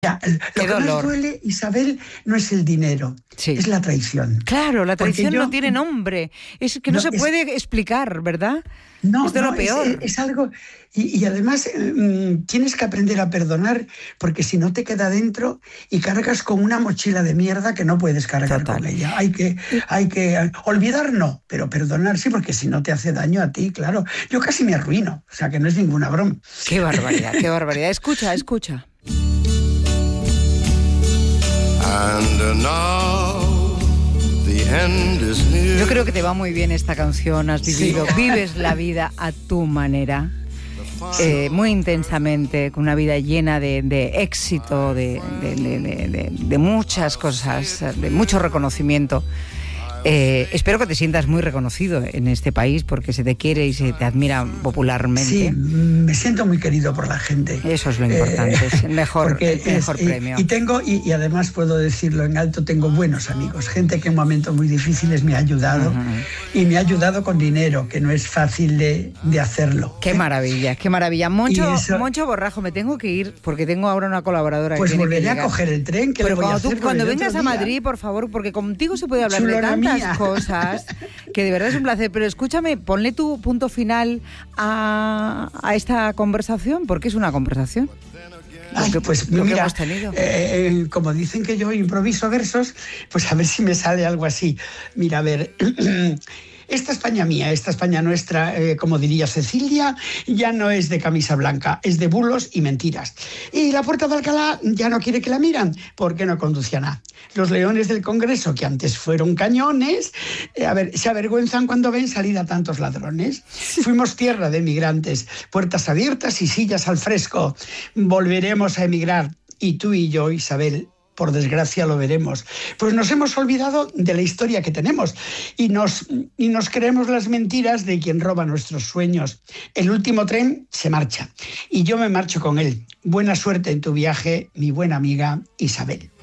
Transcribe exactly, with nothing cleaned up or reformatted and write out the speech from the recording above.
Ya, lo Qué que dolor. más duele, Isabel, no es el dinero, Sí. es la traición. Claro, la Porque traición yo- no tiene nombre. Es que no, No, se es- puede explicar, ¿verdad? No, es de no, lo peor. Es, es algo... Y, y además eh, mm, tienes que aprender a perdonar, porque si no te queda dentro y cargas con una mochila de mierda que no puedes cargar Total. con ella. Hay que, hay que eh, olvidar no, pero perdonar sí, porque si no te hace daño a ti, claro. Yo casi me arruino, o sea que no es ninguna broma. Qué barbaridad, qué barbaridad. Escucha, escucha. And now the end is near. Yo creo que te va muy bien esta canción. Has vivido, Sí. vives la vida a tu manera, eh, muy intensamente, con una vida llena de, de éxito, de, de, de, de, de, de muchas cosas, de mucho reconocimiento. Eh, espero que te sientas muy reconocido en este país porque se te quiere y se te admira popularmente. Sí, me siento muy querido por la gente. Eso es lo importante, Eh, es el mejor, porque el mejor es- y- premio. Y, tengo, y, y además puedo decirlo en alto, tengo buenos amigos, gente que en momentos muy difíciles me ha ayudado, uh-huh. y me ha ayudado con dinero, que no es fácil de, de hacerlo. Qué ¿eh? maravilla, qué maravilla. Moncho, eso, Moncho Borrajo, me tengo que ir porque tengo ahora una colaboradora pues que tiene volveré que a llegar. coger el tren, que Pero le voy a cuando, hacer tú, cuando el vengas otro a día. Madrid, por favor, porque contigo se puede hablar Chulona de tantas mía. cosas, que de verdad es un placer. Pero escúchame, ponle tu punto final a, a esta conversación, porque es una conversación. Ay, Lo que, pues lo que mira, hemos tenido. Eh, como dicen que yo improviso versos, pues a ver si me sale algo así. Mira, a ver... Esta España mía, esta España nuestra, eh, como diría Cecilia, ya no es de camisa blanca, es de bulos y mentiras. Y la Puerta de Alcalá ya no quiere que la miran, porque no conduce a nada. Los leones del Congreso, que antes fueron cañones, eh, a ver, se avergüenzan cuando ven salir a tantos ladrones. Fuimos tierra de emigrantes, puertas abiertas y sillas al fresco. Volveremos a emigrar, y tú y yo, Isabel, por desgracia lo veremos. Pues nos hemos olvidado de la historia que tenemos y nos, y nos creemos las mentiras de quien roba nuestros sueños. El último tren se marcha y yo me marcho con él. Buena suerte en tu viaje, mi buena amiga Isabel.